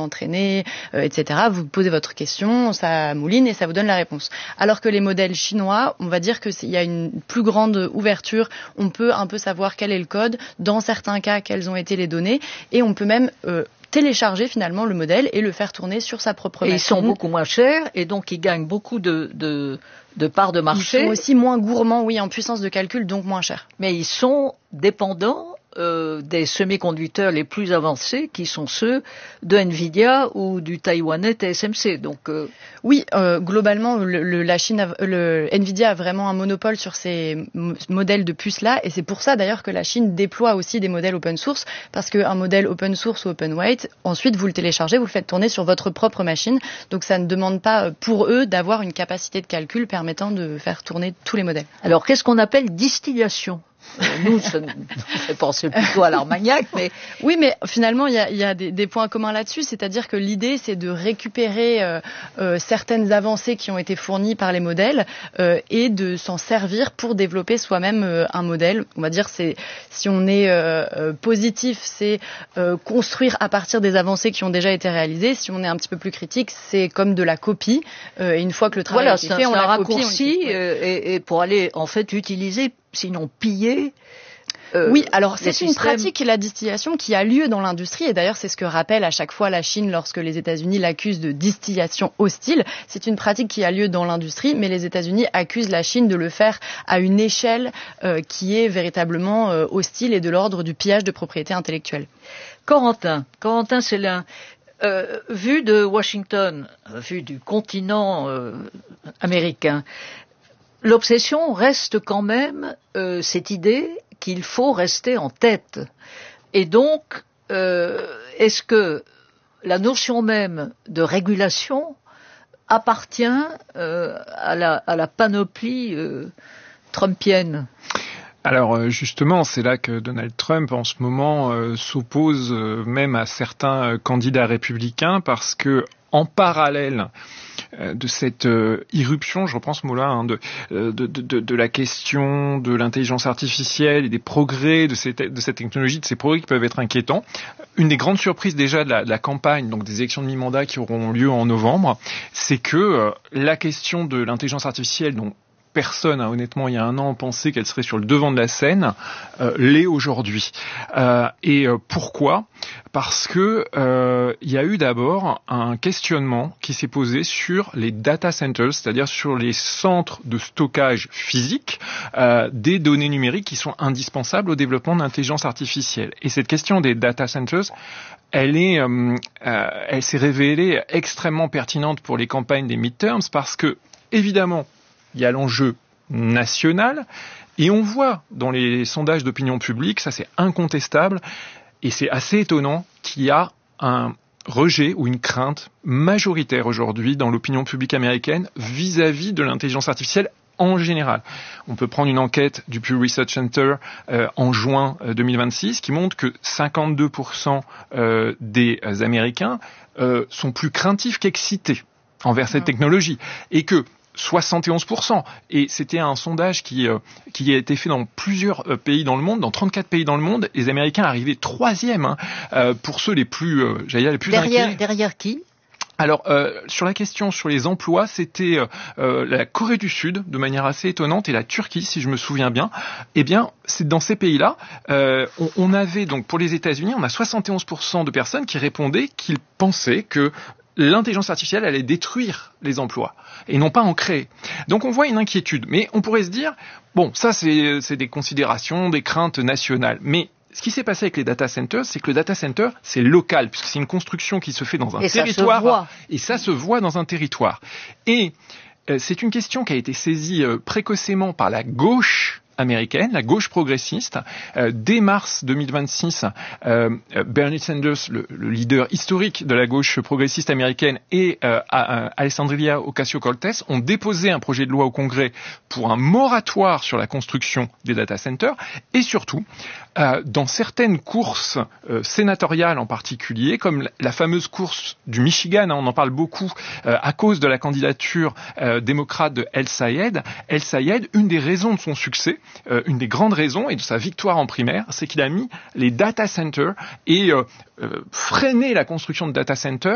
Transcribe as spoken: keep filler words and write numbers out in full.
entraîné, euh, et cetera. Vous posez votre question, ça mouline et ça vous donne la réponse. Alors que les modèles chinois, on va dire qu'il y a une plus grande ouverture, on peut un peu savoir quel est le code, dans certains cas, quelles ont été les données, et on peut même euh, télécharger finalement le modèle et le faire tourner sur sa propre et machine. Ils sont beaucoup moins chers et donc ils gagnent beaucoup de, de, de parts de marché. Ils sont aussi moins gourmands, oui, en puissance de calcul, donc moins chers. Mais ils sont dépendants euh, des semi-conducteurs les plus avancés qui sont ceux de Nvidia ou du taïwanais T S M C. Donc, euh... Oui, euh, globalement, le, le, la Chine, a, le, Nvidia a vraiment un monopole sur ces m- modèles de puces-là, et c'est pour ça d'ailleurs que la Chine déploie aussi des modèles open source, parce qu'un modèle open source ou open weight, ensuite vous le téléchargez, vous le faites tourner sur votre propre machine, donc ça ne demande pas pour eux d'avoir une capacité de calcul permettant de faire tourner tous les modèles. Alors, qu'est-ce qu'on appelle distillation ? Nous, ça nous fait penser plutôt à l'Armagnac, mais... Oui, mais finalement, il y a, y a des, des points communs là-dessus, c'est-à-dire que l'idée, c'est de récupérer euh, euh, certaines avancées qui ont été fournies par les modèles euh, et de s'en servir pour développer soi-même euh, un modèle. On va dire, c'est si on est euh, positif, c'est euh, construire à partir des avancées qui ont déjà été réalisées. Si on est un petit peu plus critique, c'est comme de la copie. Euh, et une fois que le travail voilà, a été c'est fait, un, on c'est la un copie. raccourci on... euh, et, et pour aller en fait utiliser, sinon piller. Euh, oui, alors c'est une pratique, la distillation, qui a lieu dans l'industrie, et d'ailleurs c'est ce que rappelle à chaque fois la Chine lorsque les États-Unis l'accusent de distillation hostile. C'est une pratique qui a lieu dans l'industrie, mais les États-Unis accusent la Chine de le faire à une échelle euh, qui est véritablement euh, hostile et de l'ordre du pillage de propriété intellectuelle. Corentin, Corentin c'est l'un. Euh, vu de Washington, vu du continent euh, américain, l'obsession reste quand même euh, cette idée qu'il faut rester en tête. Et donc, euh, est-ce que la notion même de régulation appartient euh, à, la, à la panoplie euh, trumpienne ? Alors justement, c'est là que Donald Trump en ce moment euh, s'oppose euh, même à certains euh, candidats républicains parce que en parallèle euh, de cette euh, irruption, je reprends ce mot-là, hein, de, de, de, de, de la question de l'intelligence artificielle et des progrès de, ces te- de cette technologie, de ces progrès qui peuvent être inquiétants. Une des grandes surprises déjà de la, de la campagne, donc des élections de mi-mandat qui auront lieu en novembre, c'est que euh, la question de l'intelligence artificielle, dont personne, hein, honnêtement, il y a un an, pensait qu'elle serait sur le devant de la scène, euh, l'est aujourd'hui. Euh, et euh, pourquoi ? Parce que euh, il y a eu d'abord un questionnement qui s'est posé sur les data centers, c'est-à-dire sur les centres de stockage physique euh, des données numériques qui sont indispensables au développement de l'intelligence artificielle. Et cette question des data centers, elle est, euh, euh, elle s'est révélée extrêmement pertinente pour les campagnes des midterms parce que, évidemment, il y a l'enjeu national et on voit dans les sondages d'opinion publique, ça c'est incontestable et c'est assez étonnant qu'il y a un rejet ou une crainte majoritaire aujourd'hui dans l'opinion publique américaine vis-à-vis de l'intelligence artificielle en général. On peut prendre une enquête du Pew Research Center euh, en juin deux mille vingt-six qui montre que cinquante-deux pour cent euh, des Américains euh, sont plus craintifs qu'excités envers cette technologie et que soixante et onze pour cent. Et c'était un sondage qui, euh, qui a été fait dans plusieurs euh, pays dans le monde, dans trente-quatre pays dans le monde. Les Américains arrivaient troisième hein, euh, pour ceux les plus, euh, j'allais dire, les plus derrière, inquiets. Derrière qui ? Alors, euh, sur la question sur les emplois, c'était euh, la Corée du Sud, de manière assez étonnante, et la Turquie, si je me souviens bien. Eh bien, c'est dans ces pays-là, euh, on, on avait donc pour les États-Unis, on a soixante et onze pour cent de personnes qui répondaient qu'ils pensaient que l'intelligence artificielle allait détruire les emplois et non pas en créer. Donc on voit une inquiétude. Mais on pourrait se dire, bon, ça c'est, c'est des considérations, des craintes nationales. Mais ce qui s'est passé avec les data centers, c'est que le data center, c'est local, puisque c'est une construction qui se fait dans un et territoire. Ça se voit. Et ça se voit dans un territoire. Et euh, c'est une question qui a été saisie euh, précocement par la gauche américaine, la gauche progressiste. Euh, dès mars deux mille vingt-six, euh, Bernie Sanders, le, le leader historique de la gauche progressiste américaine, et euh, Alessandria Ocasio-Cortez ont déposé un projet de loi au Congrès pour un moratoire sur la construction des data centers. Et surtout, euh, dans certaines courses euh, sénatoriales en particulier, comme la, la fameuse course du Michigan, hein, on en parle beaucoup euh, à cause de la candidature euh, démocrate de El Sayed. El Sayed, une des raisons de son succès, Euh, une des grandes raisons et de sa victoire en primaire, c'est qu'il a mis les data centers et euh, euh, freiné la construction de data centers